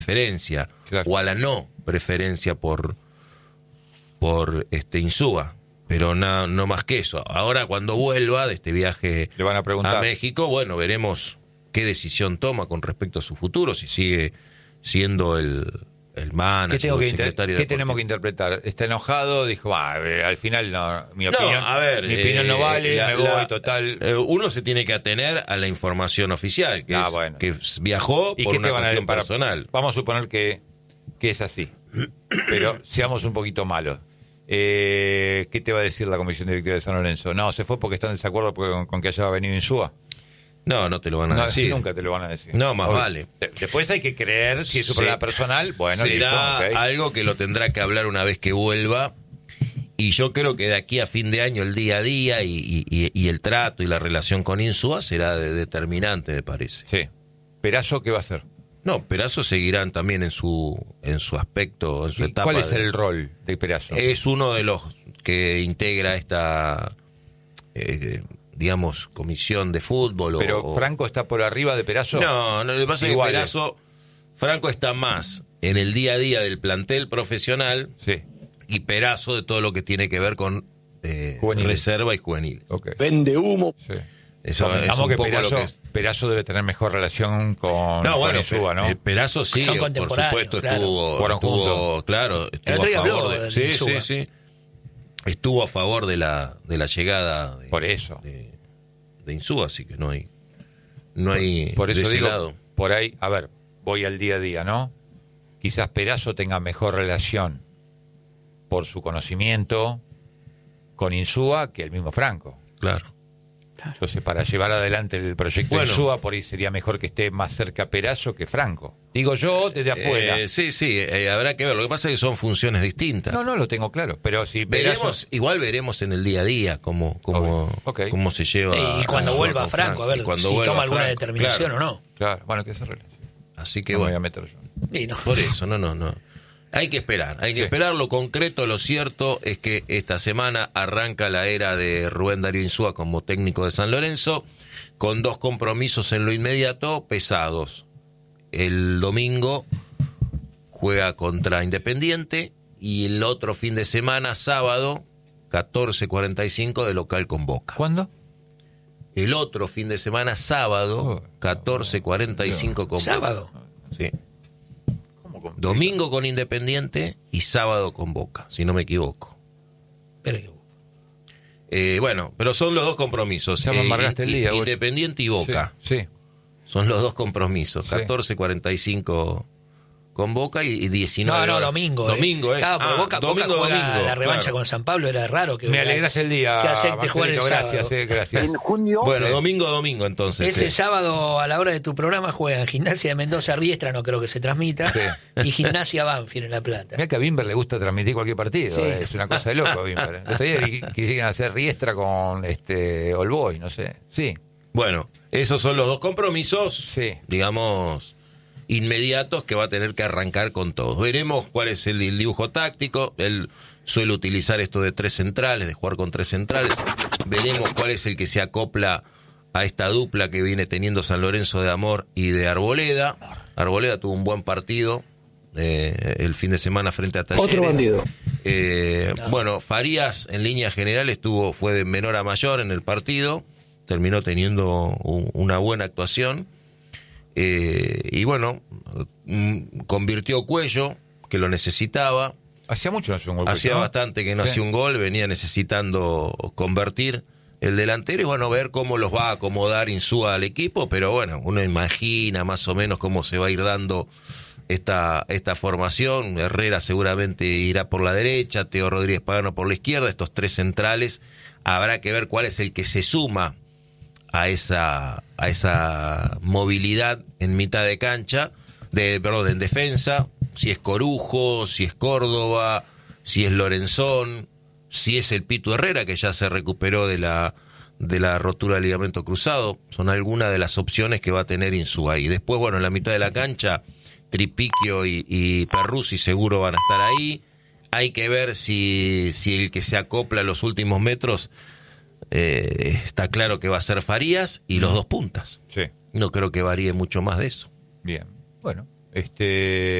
preferencia, Claro. o a la no preferencia por Insúa, pero no más que eso. Ahora cuando vuelva de este viaje Le van a preguntar. a México, bueno, veremos qué decisión toma con respecto a su futuro, si sigue siendo el manager, el secretario ¿Qué deportivo. tenemos que interpretar? ¿Está enojado? Dijo, al final no, mi No, opinión, a ver, mi opinión no vale, me voy, total. Uno se tiene que atener a la información oficial, que, Bueno. que viajó ¿Y por qué una te van a cuestión decir? personal. Vamos a suponer que es así, pero seamos un poquito malos. ¿Qué te va a decir la comisión directiva de San Lorenzo? No, se fue porque están en desacuerdo con que haya venido Insúa. No te lo van a No, decir. nunca te lo van a decir. No, más Obvio. vale. Después hay que creer si es su problema personal. Bueno, será listo, ok. algo que lo tendrá que hablar una vez que vuelva. Y yo creo que de aquí a fin de año el día a día y el trato y la relación con Insúa será determinante, me parece. Sí. ¿Perazo qué va a hacer? No, Perazo seguirán también en su aspecto, en su etapa. ¿Cuál es el rol de Perazo? Es uno de los que integra esta, digamos, comisión de fútbol. ¿Pero Franco está por arriba de Perazo? No, lo que pasa es que Perazo, Franco está más en el día a día del plantel profesional. Sí. Y Perazo de todo lo que tiene que ver con reserva y juveniles. Okay. Vende humo. Sí. Eso es un que poco lo que es. Perazo debe tener mejor relación con Insúa, ¿no? Perazo sí, Son por contemporáneos, supuesto, claro. estuvo claro, estuvo El otro día a favor habló de sí, Insúa. sí. Estuvo a favor de la llegada por eso. de Insúa, así que no hay por eso de ese digo, lado. por ahí, a ver, voy al día a día, ¿no? Quizás Perazo tenga mejor relación por su conocimiento con Insúa que el mismo Franco. Claro. Entonces, para llevar adelante el proyecto de Insúa, por ahí sería mejor que esté más cerca Perazo que Franco. Digo yo desde afuera. Sí, habrá que ver. Lo que pasa es que son funciones distintas. No, lo tengo claro. Pero si Perazo... Igual veremos en el día a día cómo se lleva. Y cuando vuelva Franco, a ver si toma alguna determinación o no. Claro, bueno, que se arregle. Así que no bueno. me voy a meter yo. Y no. Por eso, no. Hay que esperar. Lo concreto, lo cierto es que esta semana arranca la era de Rubén Darío Insúa como técnico de San Lorenzo, con 2 compromisos en lo inmediato pesados. El domingo juega contra Independiente y el otro fin de semana, sábado, 14:45 de local con Boca. ¿Cuándo? El otro fin de semana, sábado, 14:45 con Boca. ¿Sábado? Sí. Domingo con Independiente y sábado con Boca, si no me equivoco. Bueno, pero son los 2 compromisos. Ya me amargaste el día. Independiente y Boca. Sí. Son los 2 compromisos. Sí. 14:45 con Boca y 19. No, domingo. Domingo, Claro, Boca juega domingo, la revancha claro. con San Pablo, era raro que... Me alegraste el día, que acepte jugar el Marcelito, sábado. gracias. En junio. Bueno, domingo entonces. Ese sábado a la hora de tu programa juegan Gimnasia de Mendoza Riestra, no creo que se transmita, y Gimnasia Banfield en La Plata. Mira que a Bimber le gusta transmitir cualquier partido, Sí. es una cosa de loco Bimber. El otro día quisieran hacer Riestra con All Boys, no sé. Sí. Bueno, esos son los 2 compromisos, Sí. digamos, inmediatos que va a tener que arrancar con todos. Veremos cuál es el dibujo táctico. Él suele utilizar esto de 3 centrales, de jugar con 3 centrales. Veremos cuál es el que se acopla a esta dupla que viene teniendo San Lorenzo de Amor y de Arboleda. Arboleda tuvo un buen partido el fin de semana frente a Talleres. Otro bandido. Bueno, Farías en línea general fue de menor a mayor en el partido. Terminó teniendo una buena actuación. Y bueno, convirtió Cuello, que lo necesitaba. Hacía mucho no hacía un gol. Hacía bastante que no hacía un gol, venía necesitando convertir el delantero y bueno, ver cómo los va a acomodar Insúa al equipo, pero bueno, uno imagina más o menos cómo se va a ir dando esta formación. Herrera seguramente irá por la derecha, Teo Rodríguez Pagano por la izquierda, estos 3 centrales, habrá que ver cuál es el que se suma a esa movilidad en mitad de cancha, en defensa, si es Corujo, si es Córdoba, si es Lorenzón, si es el Pitu Herrera, que ya se recuperó de la rotura del ligamento cruzado. Son algunas de las opciones que va a tener Insúa. Y después, bueno, en la mitad de la cancha, Tripiquio y Perruzzi seguro van a estar ahí. Hay que ver si el que se acopla a los últimos metros, está claro que va a ser Farías y los 2 puntas. Sí. No creo que varíe mucho más de eso. Bien. Bueno, Este